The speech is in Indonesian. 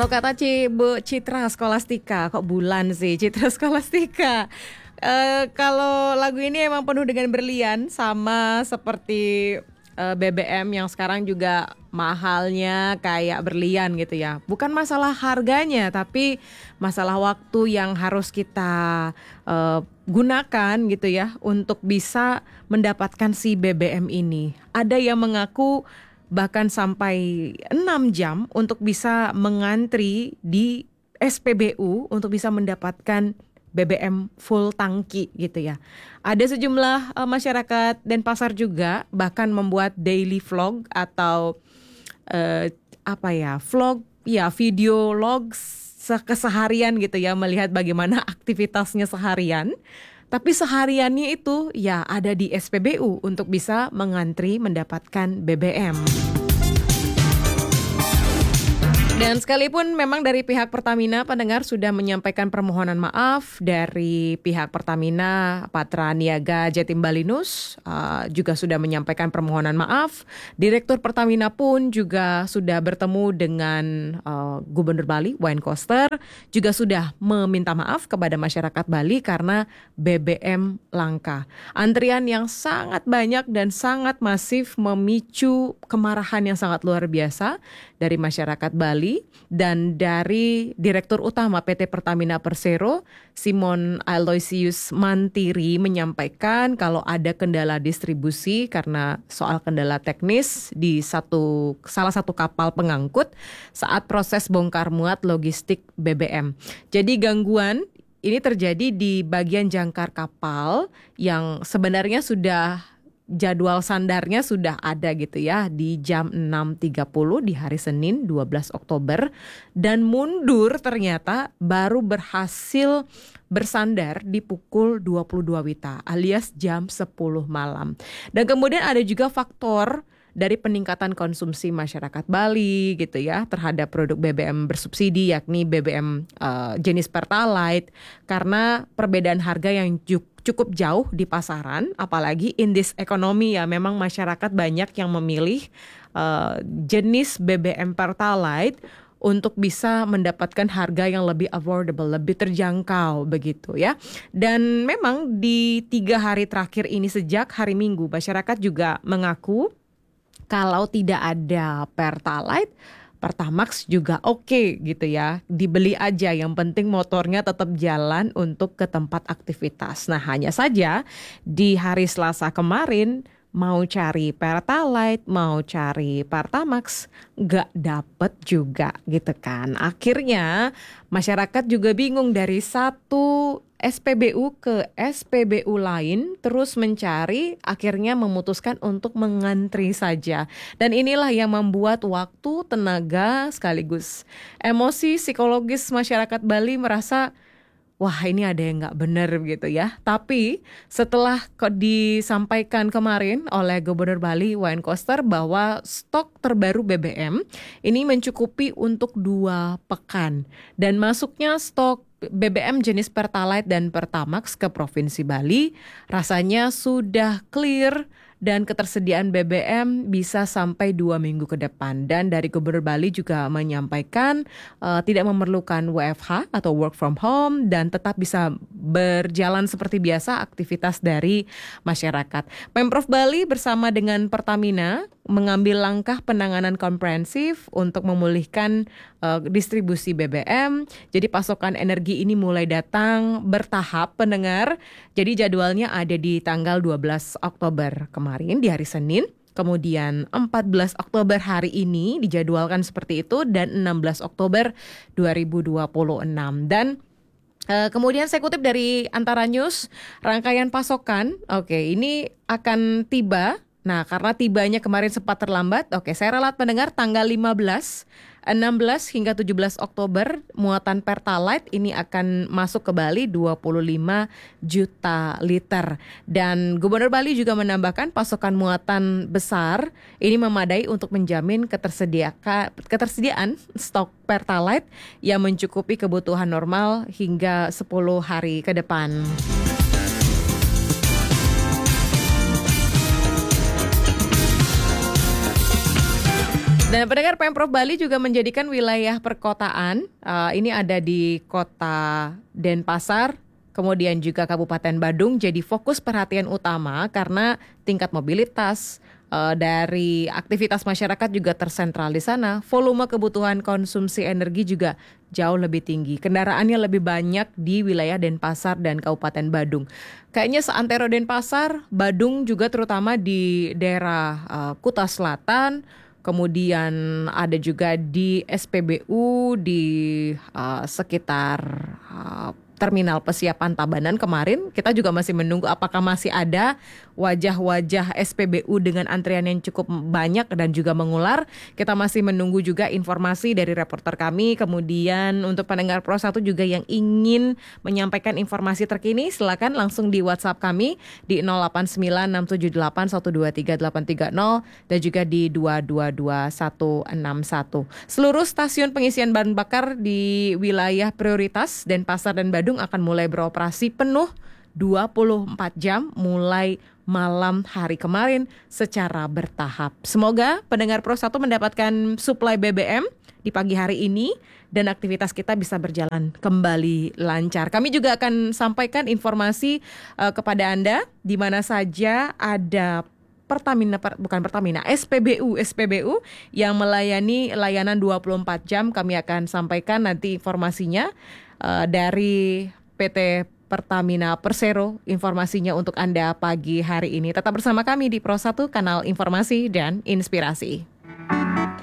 Kalau kata Bu Citra Scholastika, kok bulan sih Citra Scholastika. Kalau lagu ini emang penuh dengan berlian, sama seperti BBM yang sekarang juga mahalnya kayak berlian gitu ya. Bukan masalah harganya, tapi masalah waktu yang harus kita gunakan gitu ya untuk bisa mendapatkan si BBM ini. Ada yang mengaku bahkan sampai 6 jam untuk bisa mengantri di SPBU untuk bisa mendapatkan BBM full tangki gitu ya. Ada sejumlah masyarakat Denpasar juga bahkan membuat daily vlog atau vlog ya, video log keseharian gitu ya, melihat bagaimana aktivitasnya seharian. Tapi sehariannya itu ya ada di SPBU untuk bisa mengantri mendapatkan BBM. Dan sekalipun memang dari pihak Pertamina, pendengar sudah menyampaikan permohonan maaf dari pihak Pertamina, Patra Niaga Jatim Balinus juga sudah menyampaikan permohonan maaf. Direktur Pertamina pun juga sudah bertemu dengan Gubernur Bali, Wayne Koster, juga sudah meminta maaf kepada masyarakat Bali karena BBM langka. Antrian yang sangat banyak dan sangat masif memicu kemarahan yang sangat luar biasa dari masyarakat Bali. Dan dari Direktur Utama PT Pertamina Persero, Simon Aloysius Mantiri, menyampaikan kalau ada kendala distribusi karena soal kendala teknis di salah satu kapal pengangkut saat proses bongkar muat logistik BBM. Jadi gangguan ini terjadi di bagian jangkar kapal yang sebenarnya sudah jadwal sandarnya sudah ada gitu ya di jam 6.30 di hari Senin 12 Oktober dan mundur ternyata baru berhasil bersandar di pukul 22 WITA alias jam 10 malam. Dan kemudian ada juga faktor dari peningkatan konsumsi masyarakat Bali gitu ya terhadap produk BBM bersubsidi yakni BBM jenis Pertalite karena perbedaan harga yang cukup jauh di pasaran, apalagi in this economy ya memang masyarakat banyak yang memilih jenis BBM Pertalite untuk bisa mendapatkan harga yang lebih affordable, lebih terjangkau begitu ya. Dan memang di 3 hari terakhir ini sejak hari Minggu masyarakat juga mengaku kalau tidak ada Pertalite, Pertamax juga oke gitu ya. Dibeli aja, yang penting motornya tetap jalan untuk ke tempat aktivitas. Nah hanya saja di hari Selasa kemarin mau cari Pertalite, mau cari Pertamax gak dapet juga gitu kan. Akhirnya masyarakat juga bingung dari satu SPBU ke SPBU lain terus mencari, akhirnya memutuskan untuk mengantri saja. Dan inilah yang membuat waktu, tenaga, sekaligus emosi psikologis masyarakat Bali merasa wah ini ada yang gak benar gitu ya. Tapi setelah disampaikan kemarin oleh Gubernur Bali Wayne Koster bahwa stok terbaru BBM ini mencukupi untuk 2 pekan. Dan masuknya stok BBM jenis Pertalite dan Pertamax ke Provinsi Bali rasanya sudah clear dan ketersediaan BBM bisa sampai 2 minggu ke depan. Dan dari Gubernur Bali juga menyampaikan tidak memerlukan WFH atau work from home dan tetap bisa berjalan seperti biasa aktivitas dari masyarakat. Pemprov Bali bersama dengan Pertamina mengambil langkah penanganan komprehensif untuk memulihkan distribusi BBM. Jadi pasokan energi ini mulai datang bertahap, pendengar. Jadi jadwalnya ada di tanggal 12 Oktober kemarin di hari Senin. Kemudian 14 Oktober hari ini dijadwalkan seperti itu dan 16 Oktober 2026. Dan kemudian saya kutip dari Antara News, rangkaian pasokan, ini akan tiba. Nah, karena tibanya kemarin sempat terlambat, saya ralat pendengar tanggal 15, 16 hingga 17 Oktober muatan Pertalite ini akan masuk ke Bali 25 juta liter. Dan Gubernur Bali juga menambahkan pasokan muatan besar ini memadai untuk menjamin ketersediaan stok Pertalite yang mencukupi kebutuhan normal hingga 10 hari ke depan. Dan pendengar, Pemprov Bali juga menjadikan wilayah perkotaan, ini ada di Kota Denpasar, kemudian juga Kabupaten Badung jadi fokus perhatian utama karena tingkat mobilitas dari aktivitas masyarakat juga tersentrali di sana. Volume kebutuhan konsumsi energi juga jauh lebih tinggi. Kendaraannya lebih banyak di wilayah Denpasar dan Kabupaten Badung. Kayaknya seantero Denpasar, Badung juga terutama di daerah Kuta Selatan. Kemudian ada juga di SPBU di sekitar Terminal Pesiapan Tabanan kemarin. Kita juga masih menunggu apakah masih ada wajah-wajah SPBU dengan antrian yang cukup banyak dan juga mengular. Kita masih menunggu juga informasi dari reporter kami. Kemudian untuk pendengar Pro 1 juga yang ingin menyampaikan informasi terkini, silakan langsung di WhatsApp kami di 089678123830 dan juga di 222161. Seluruh stasiun pengisian bahan bakar di wilayah prioritas Denpasar dan Badung akan mulai beroperasi penuh 24 jam mulai malam hari kemarin secara bertahap. Semoga pendengar Pro 1 mendapatkan suplai BBM di pagi hari ini dan aktivitas kita bisa berjalan kembali lancar. Kami juga akan sampaikan informasi kepada Anda di mana saja ada SPBU yang melayani layanan 24 jam. Kami akan sampaikan nanti informasinya dari PT Pertamina Persero, informasinya untuk Anda pagi hari ini. Tetap bersama kami di Pro 1, kanal informasi dan inspirasi.